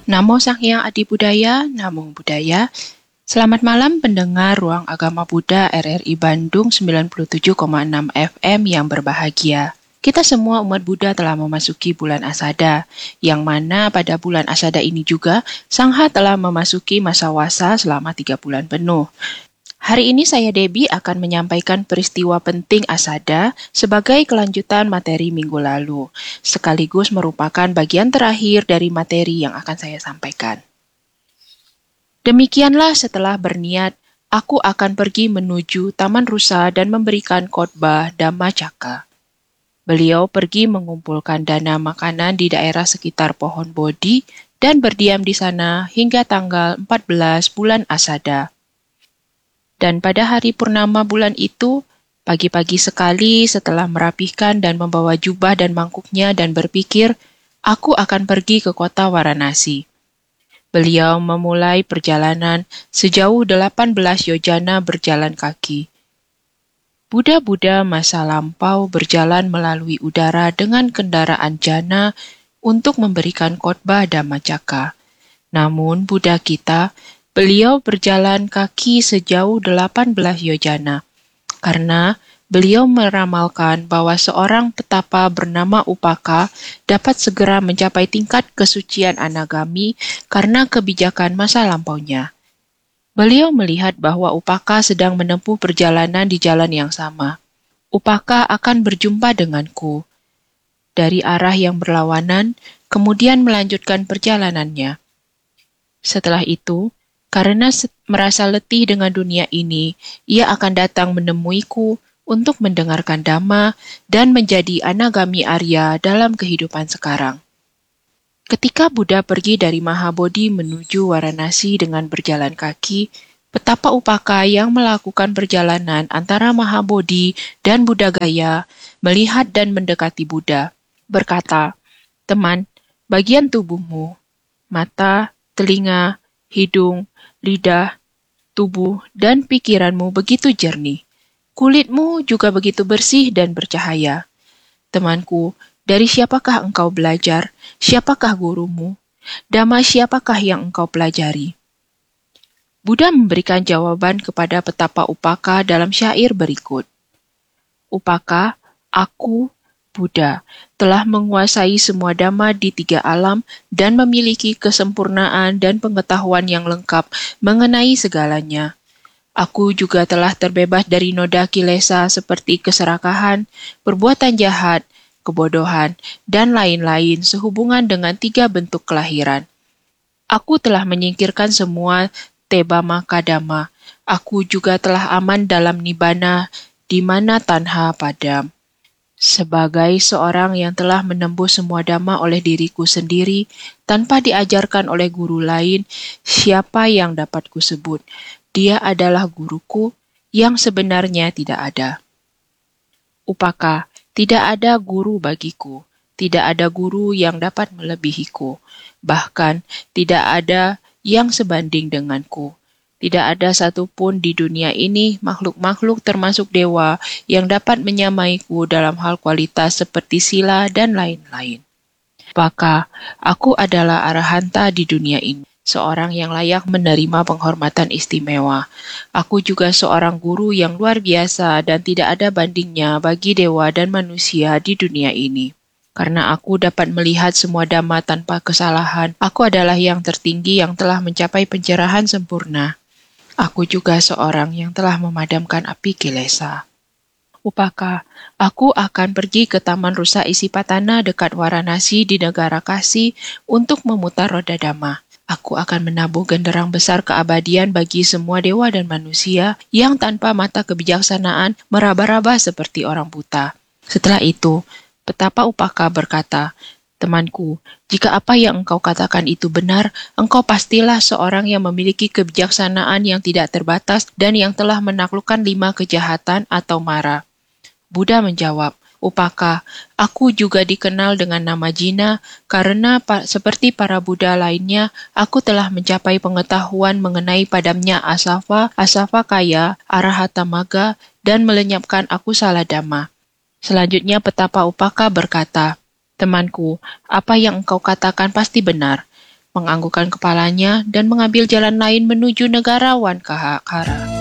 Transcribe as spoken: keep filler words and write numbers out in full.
Namo Sang Hyang Adi Budaya, Namo Buddhaya. Selamat malam pendengar Ruang Agama Buddha R R I Bandung sembilan puluh tujuh koma enam F M yang berbahagia. Kita semua umat Buddha telah memasuki bulan Asada, yang mana pada bulan Asada ini juga Sangha telah memasuki masa wasa selama tiga bulan penuh. Hari ini saya Debbie akan menyampaikan peristiwa penting Asada sebagai kelanjutan materi minggu lalu, sekaligus merupakan bagian terakhir dari materi yang akan saya sampaikan. Demikianlah setelah berniat, aku akan pergi menuju Taman Rusa dan memberikan khotbah Dhammacakka. Beliau pergi mengumpulkan dana makanan di daerah sekitar pohon Bodhi dan berdiam di sana hingga tanggal empat belas bulan Asada. Dan pada hari purnama bulan itu, pagi-pagi sekali setelah merapihkan dan membawa jubah dan mangkuknya dan berpikir, aku akan pergi ke kota Varanasi. Beliau memulai perjalanan sejauh delapan belas yojana berjalan kaki. Buddha-Buddha masa lampau berjalan melalui udara dengan kendaraan jana untuk memberikan khotbah Dhammacakka. Namun Buddha kita, beliau berjalan kaki sejauh delapan belas yojana, karena beliau meramalkan bahwa seorang petapa bernama Upaka dapat segera mencapai tingkat kesucian anagami karena kebijakan masa lampaunya. Beliau melihat bahwa Upaka sedang menempuh perjalanan di jalan yang sama. Upaka akan berjumpa denganku dari arah yang berlawanan, kemudian melanjutkan perjalanannya. Setelah itu, karena merasa letih dengan dunia ini, ia akan datang menemuiku untuk mendengarkan Dhamma dan menjadi anagami Arya dalam kehidupan sekarang. Ketika Buddha pergi dari Mahabodhi menuju Varanasi dengan berjalan kaki, petapa Upaka yang melakukan perjalanan antara Mahabodhi dan Buddha Gaya melihat dan mendekati Buddha, berkata, "Teman, bagian tubuhmu, mata, telinga, hidung, lidah, tubuh, dan pikiranmu begitu jernih. Kulitmu juga begitu bersih dan bercahaya. Temanku, dari siapakah engkau belajar? Siapakah gurumu? Dhamma siapakah yang engkau pelajari?" Buddha memberikan jawaban kepada petapa Upaka dalam syair berikut. Upaka, aku, Buddha, telah menguasai semua dhamma di tiga alam dan memiliki kesempurnaan dan pengetahuan yang lengkap mengenai segalanya. Aku juga telah terbebas dari noda kilesa seperti keserakahan, perbuatan jahat, kebodohan, dan lain-lain sehubungan dengan tiga bentuk kelahiran. Aku telah menyingkirkan semua tebamaka dhamma. Aku juga telah aman dalam nibbana di mana tanha padam. Sebagai seorang yang telah menembus semua dhamma oleh diriku sendiri, tanpa diajarkan oleh guru lain, siapa yang dapat kusebut? Dia adalah guruku yang sebenarnya tidak ada. Upaka, tidak ada guru bagiku, tidak ada guru yang dapat melebihiku, bahkan tidak ada yang sebanding denganku. Tidak ada satupun di dunia ini makhluk-makhluk termasuk dewa yang dapat menyamaiku dalam hal kualitas seperti sila dan lain-lain. Maka aku adalah arahanta di dunia ini, seorang yang layak menerima penghormatan istimewa. Aku juga seorang guru yang luar biasa dan tidak ada bandingnya bagi dewa dan manusia di dunia ini. Karena aku dapat melihat semua dhamma tanpa kesalahan, aku adalah yang tertinggi yang telah mencapai pencerahan sempurna. Aku juga seorang yang telah memadamkan api kilesa. Upaka, aku akan pergi ke Taman Rusa Isipatana dekat Varanasi di negara Kasi untuk memutar roda dhamma. Aku akan menabuh genderang besar keabadian bagi semua dewa dan manusia yang tanpa mata kebijaksanaan meraba-raba seperti orang buta. Setelah itu, petapa Upaka berkata, "Temanku, jika apa yang engkau katakan itu benar, engkau pastilah seorang yang memiliki kebijaksanaan yang tidak terbatas dan yang telah menaklukkan lima kejahatan atau mara." Buddha menjawab, "Upaka, aku juga dikenal dengan nama Jina karena pa- seperti para Buddha lainnya, aku telah mencapai pengetahuan mengenai padamnya asava, asava kaya, arahata magga, dan melenyapkan aku salah dhamma." Selanjutnya petapa Upaka berkata, "Temanku, apa yang engkau katakan pasti benar. menganggukkan kepalanya, dan mengambil jalan lain menuju negara Wankahara.